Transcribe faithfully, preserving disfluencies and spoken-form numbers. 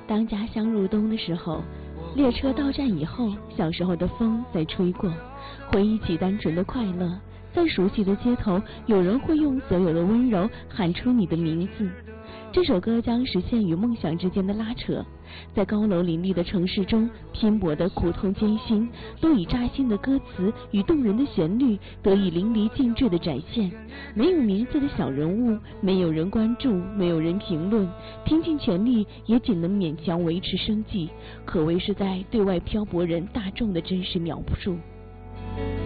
当家乡入冬的时候，列车到站以后，小时候的风在吹过，回忆起单纯的快乐。在熟悉的街头，有人会用所有的温柔喊出你的名字。这首歌将实现与梦想之间的拉扯，在高楼林立的城市中，拼搏的苦痛艰辛都以扎心的歌词与动人的旋律得以淋漓尽致的展现。没有名字的小人物，没有人关注，没有人评论，拼尽全力也仅能勉强维持生计，可谓是在对外漂泊人大众的真实描述。